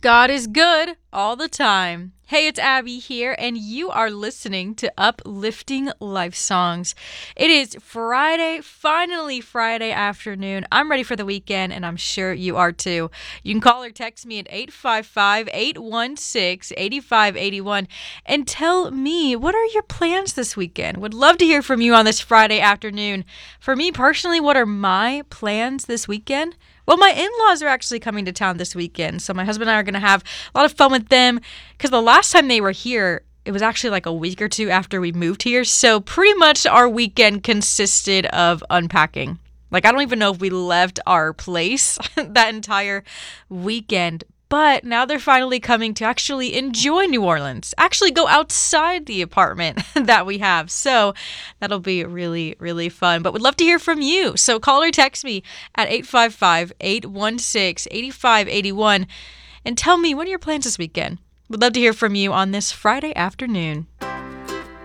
God is good all the time. Hey, it's Abby here, and you are listening to Uplifting Life Songs. It is Friday, finally Friday afternoon. I'm ready for the weekend, and I'm sure you are too. You can call or text me at 855-816-8581 and tell me, what are your plans this weekend? Would love to hear from you on this Friday afternoon. For me personally, what are my plans this weekend? Well, my in-laws are actually coming to town this weekend, so my husband and I are going to have a lot of fun with them because the last time they were here, it was actually like a week or two after we moved here, so pretty much our weekend consisted of unpacking. Like, I don't even know if we left our place that entire weekend. But now they're finally coming to actually enjoy New Orleans, actually go outside the apartment that we have. So that'll be really, really fun. But would love to hear from you. So call or text me at 855-816-8581 and tell me, what are your plans this weekend? Would love to hear from you on this Friday afternoon.